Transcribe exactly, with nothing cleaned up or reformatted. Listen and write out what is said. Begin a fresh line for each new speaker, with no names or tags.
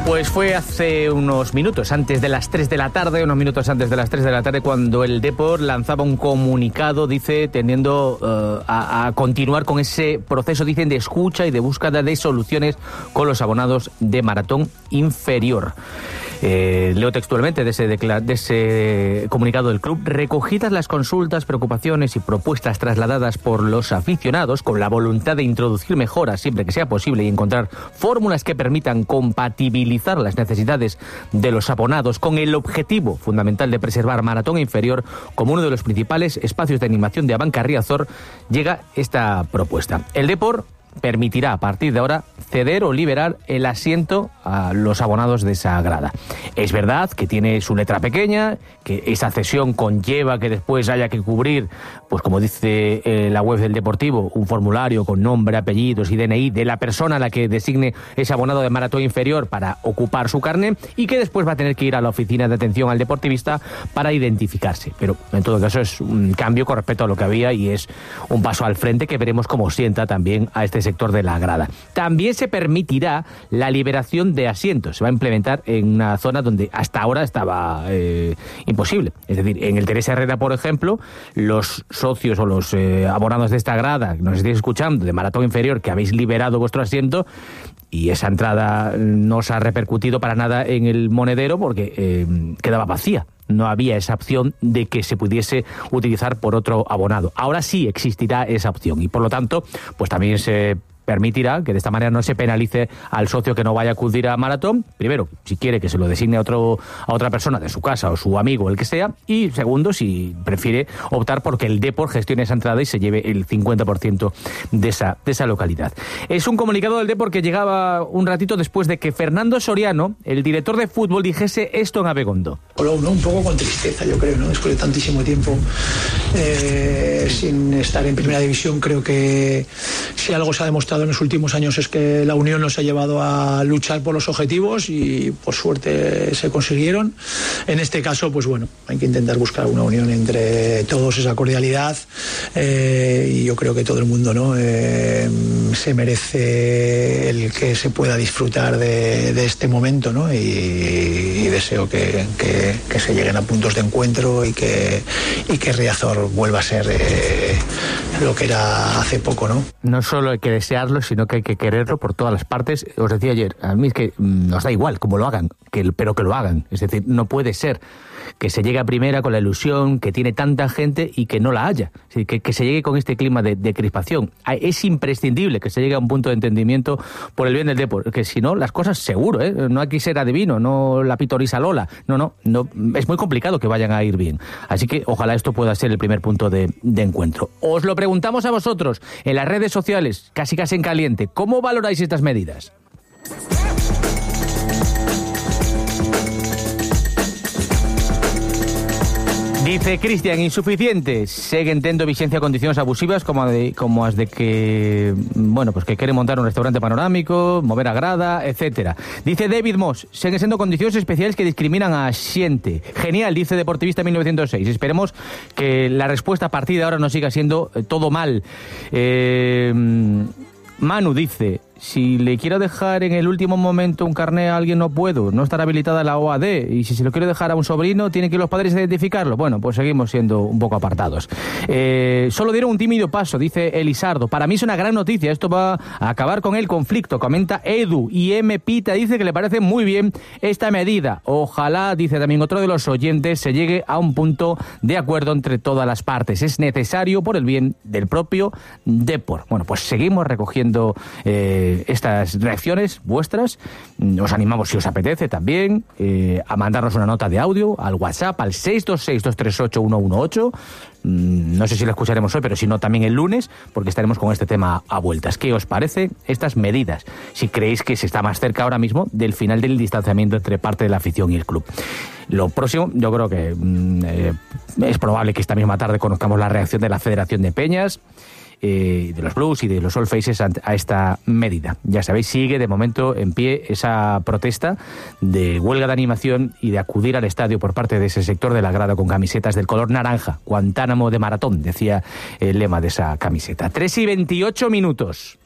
Pues fue hace unos minutos, antes de las tres de la tarde, unos minutos antes de las tres de la tarde, cuando el Depor lanzaba un comunicado, dice, tendiendo uh, a, a continuar con ese proceso, dicen, de escucha y de búsqueda de soluciones con los abonados de maratón inferior. Eh, leo textualmente de ese, de ese comunicado del club: recogidas las consultas, preocupaciones y propuestas trasladadas por los aficionados, con la voluntad de introducir mejoras siempre que sea posible y encontrar fórmulas que permitan compatibilizar las necesidades de los abonados con el objetivo fundamental de preservar Maratón Inferior como uno de los principales espacios de animación de Abanca Riazor, llega esta propuesta. El Depor permitirá a partir de ahora ceder o liberar el asiento a los abonados de esa grada. Es verdad que tiene su letra pequeña, que esa cesión conlleva que después haya que cubrir, pues como dice eh, la web del Deportivo, un formulario con nombre, apellidos y D N I de la persona a la que designe ese abonado de maratón inferior para ocupar su carné, y que después va a tener que ir a la oficina de atención al deportivista para identificarse. Pero en todo caso es un cambio con respecto a lo que había y es un paso al frente que veremos cómo sienta también a este sector de la grada. También se permitirá la liberación de asientos. Se va a implementar en una zona donde hasta ahora estaba eh, imposible. Es decir, en el Teresa Herrera, por ejemplo, los socios o los eh, abonados de esta grada que nos estéis escuchando, de maratón inferior, que habéis liberado vuestro asiento, y esa entrada no os ha repercutido para nada en el monedero porque eh, quedaba vacía. No había esa opción de que se pudiese utilizar por otro abonado. Ahora sí existirá esa opción y, por lo tanto, pues también se permitirá que de esta manera no se penalice al socio que no vaya a acudir a maratón. Primero, si quiere que se lo designe a, otro, a otra persona de su casa o su amigo, el que sea. Y segundo, si prefiere optar porque el Depor gestione esa entrada y se lleve el cincuenta por ciento de esa, de esa localidad. Es un comunicado del Depor que llegaba un ratito después de que Fernando Soriano, el director de fútbol, dijese esto en Abegondo.
Hola, ¿no? Un poco con tristeza, yo creo, ¿no? Después de tantísimo tiempo eh, sin estar en primera división, creo que si algo se ha demostrado en los últimos años es que la unión nos ha llevado a luchar por los objetivos y por suerte se consiguieron. En este caso, pues bueno, hay que intentar buscar una unión entre todos, esa cordialidad, eh, y yo creo que todo el mundo, ¿no? Eh, se merece el que se pueda disfrutar de, de este momento, ¿no? Y, y deseo que, que, que se lleguen a puntos de encuentro y que, y que Riazor vuelva a ser eh, lo que era hace poco, ¿no?
No solo hay que desearlo, sino que hay que quererlo por todas las partes. Os decía ayer, a mí es que nos da igual cómo lo hagan, que, pero que lo hagan. Es decir, no puede ser que se llegue a primera con la ilusión que tiene tanta gente y que no la haya. Es decir, que, que se llegue con este clima de, de crispación. Es imprescindible que se llegue a un punto de entendimiento por el bien del deporte, que si no, las cosas seguro, ¿eh? No hay que ser adivino, no la pitorisa Lola. No, no, no, es muy complicado que vayan a ir bien. Así que ojalá esto pueda ser el primer punto de, de encuentro. Os lo preguntamos a vosotros en las redes sociales, casi casi en caliente. ¿Cómo valoráis estas medidas? Dice Cristian, insuficiente. Seguen tendo vigencia condicións abusivas como, de, como as de que, bueno, pues que queren montar un restaurante panorámico, mover a grada, etcétera. Dice David Moss, seguen sendo condicións especiales que discriminan a xente. Genial, dice Deportivista mil novecientos seis. Esperemos que la respuesta a partir de ahora no siga siendo todo mal. Eh, Manu dice, si le quiero dejar en el último momento un carné a alguien, no puedo, no estará habilitada la O A D, y si se lo quiero dejar a un sobrino, tienen que los padres identificarlo. Bueno, pues seguimos siendo un poco apartados. Eh, solo dieron un tímido paso, dice Elisardo. Para mí es una gran noticia, esto va a acabar con el conflicto, comenta Edu. Y M. Pita dice que le parece muy bien esta medida. Ojalá, dice también otro de los oyentes, se llegue a un punto de acuerdo entre todas las partes. Es necesario por el bien del propio Depor. Bueno, pues seguimos recogiendo eh, estas reacciones vuestras. Os animamos, si os apetece también, eh, a mandarnos una nota de audio al WhatsApp al seis dos seis, dos tres ocho, uno uno ocho. No sé si lo escucharemos hoy, pero si no también el lunes, porque estaremos con este tema a vueltas. ¿Qué os parece estas medidas? Si creéis que se está más cerca ahora mismo del final del distanciamiento entre parte de la afición y el club. Lo próximo, yo creo que eh, es probable que esta misma tarde conozcamos la reacción de la Federación de Peñas, Eh, de los Blues y de los All Faces a, a esta medida. Ya sabéis, sigue de momento en pie esa protesta de huelga de animación y de acudir al estadio por parte de ese sector de la grada con camisetas del color naranja. Guantánamo de maratón, decía el lema de esa camiseta. tres y veintiocho minutos.